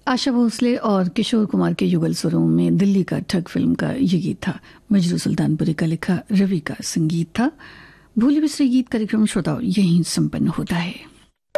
आशा भोसले और किशोर कुमार के युगल स्वरों में दिल्ली का ठग फिल्म का ये गीत था। मजरू सुल्तानपुरी का लिखा रवि का संगीत था। भूली बिसरे गीत कार्यक्रम श्रोताओं यहीं संपन्न होता है।